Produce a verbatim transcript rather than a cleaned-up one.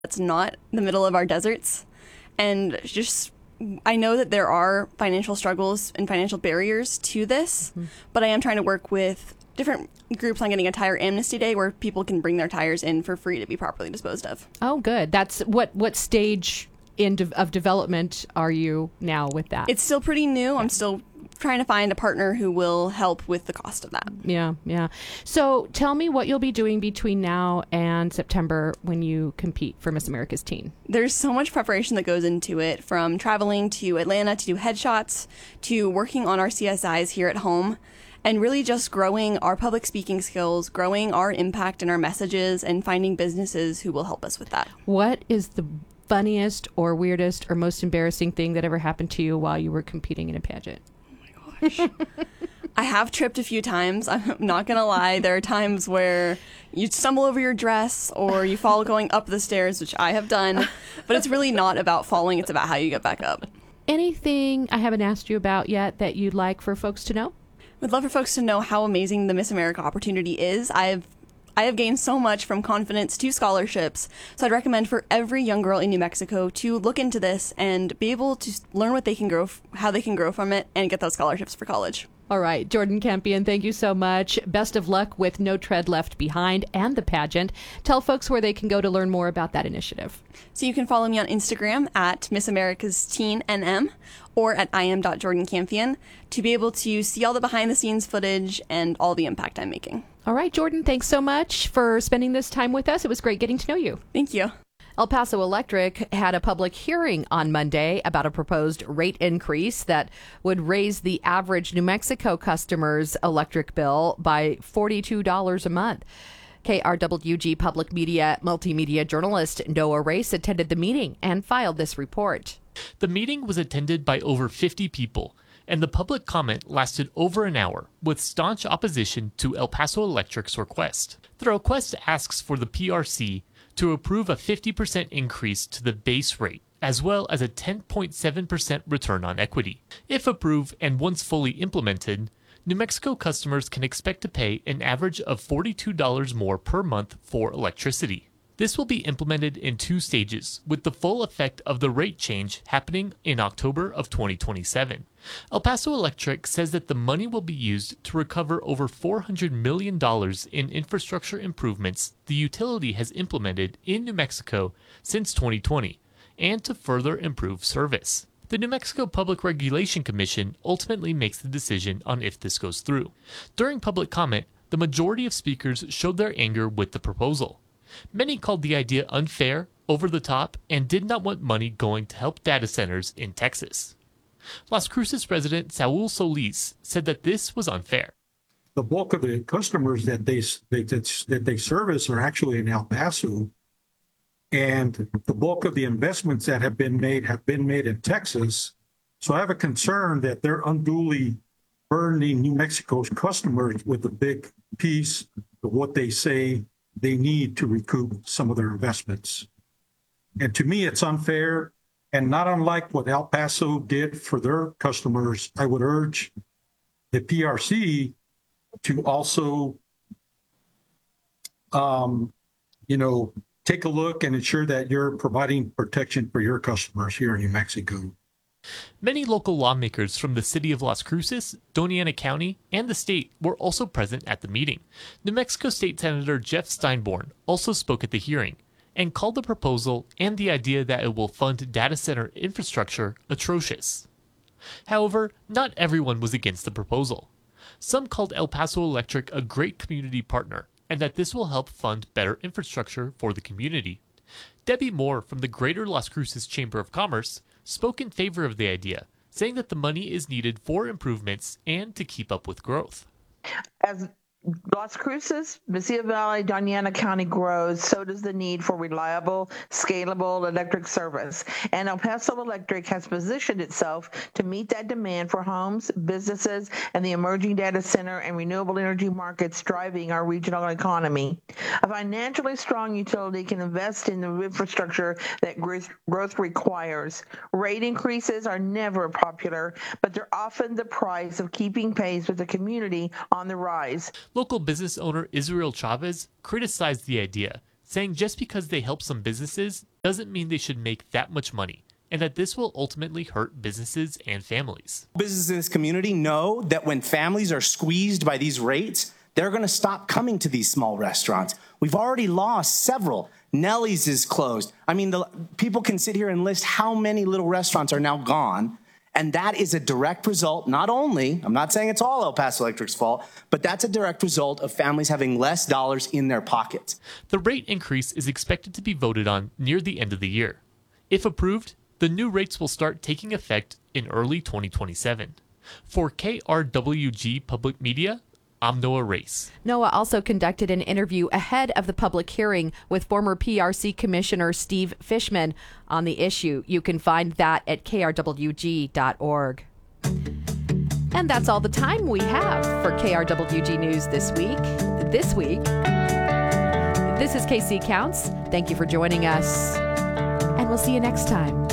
that's not the middle of our deserts. And just, I know that there are financial struggles and financial barriers to this, mm-hmm. but I am trying to work with different groups on getting a tire amnesty day where people can bring their tires in for free to be properly disposed of. Oh, good. That's what, what stage in de- of development are you now with that? It's still pretty new. I'm still trying to find a partner who will help with the cost of that. Yeah, yeah. So tell me what you'll be doing between now and September when you compete for Miss America's Teen. There's so much preparation that goes into it, from traveling to Atlanta to do headshots to working on our C S Is here at home, and really just growing our public speaking skills, growing our impact and our messages, and finding businesses who will help us with that. What is the funniest or weirdest or most embarrassing thing that ever happened to you while you were competing in a pageant? I have tripped a few times. I'm not going to lie. There are times where you stumble over your dress or you fall going up the stairs, which I have done. But it's really not about falling. It's about how you get back up. Anything I haven't asked you about yet that you'd like for folks to know? I'd love for folks to know how amazing the Miss America opportunity is. I've I have gained so much from confidence to scholarships, so I'd recommend for every young girl in New Mexico to look into this and be able to learn what they can grow, how they can grow from it, and get those scholarships for college. All right, Jordan Campion, thank you so much. Best of luck with No Tread Left Behind and the pageant. Tell folks where they can go to learn more about that initiative. So you can follow me on Instagram at Miss America's Teen N M or at I am dot jordan campion to be able to see all the behind-the-scenes footage and all the impact I'm making. All right, Jordan, thanks so much for spending this time with us. It was great getting to know you. Thank you. El Paso Electric had a public hearing on Monday about a proposed rate increase that would raise the average New Mexico customer's electric bill by forty-two dollars a month. K R W G Public Media multimedia journalist Noah Race attended the meeting and filed this report. The meeting was attended by over fifty people, and the public comment lasted over an hour, with staunch opposition to El Paso Electric's request. The request asks for the P R C to approve a fifty percent increase to the base rate, as well as a ten point seven percent return on equity. If approved and once fully implemented, New Mexico customers can expect to pay an average of forty-two dollars more per month for electricity. This will be implemented in two stages, with the full effect of the rate change happening in October of twenty twenty-seven. El Paso Electric says that the money will be used to recover over four hundred million dollars in infrastructure improvements the utility has implemented in New Mexico since twenty twenty, and to further improve service. The New Mexico Public Regulation Commission ultimately makes the decision on if this goes through. During public comment, the majority of speakers showed their anger with the proposal. Many called the idea unfair, over the top, and did not want money going to help data centers in Texas. Las Cruces resident Saul Solis said that this was unfair. The bulk of the customers that they, they that they service are actually in El Paso, and the bulk of the investments that have been made have been made in Texas. So I have a concern that they're unduly burdening New Mexico's customers with a big piece of what they say they need to recoup some of their investments. And to me, it's unfair. And not unlike what El Paso did for their customers, I would urge the P R C to also, um, you know, take a look and ensure that you're providing protection for your customers here in New Mexico. Many local lawmakers from the city of Las Cruces, Doña Ana County, and the state were also present at the meeting. New Mexico State Senator Jeff Steinborn also spoke at the hearing and called the proposal and the idea that it will fund data center infrastructure atrocious. However, not everyone was against the proposal. Some called El Paso Electric a great community partner and that this will help fund better infrastructure for the community. Debbie Moore from the Greater Las Cruces Chamber of Commerce spoke in favor of the idea, saying that the money is needed for improvements and to keep up with growth. As Las Cruces, Mesilla Valley, Doña Ana County grows, so does the need for reliable, scalable electric service. And El Paso Electric has positioned itself to meet that demand for homes, businesses, and the emerging data center and renewable energy markets driving our regional economy. A financially strong utility can invest in the infrastructure that growth requires. Rate increases are never popular, but they're often the price of keeping pace with the community on the rise. Local business owner Israel Chavez criticized the idea, saying just because they help some businesses doesn't mean they should make that much money, and that this will ultimately hurt businesses and families. Businesses in this community know that when families are squeezed by these rates, they're going to stop coming to these small restaurants. We've already lost several. Nellie's is closed. I mean, the, people can sit here and list how many little restaurants are now gone. And that is a direct result, not only, I'm not saying it's all El Paso Electric's fault, but that's a direct result of families having less dollars in their pockets. The rate increase is expected to be voted on near the end of the year. If approved, the new rates will start taking effect in early twenty twenty-seven. For K R W G Public Media, I'm Noah Race. Noah also conducted an interview ahead of the public hearing with former P R C Commissioner Steve Fishman on the issue. You can find that at K R W G dot org. And that's all the time we have for K R W G News this week. This week, this is K C Counts. Thank you for joining us, and we'll see you next time.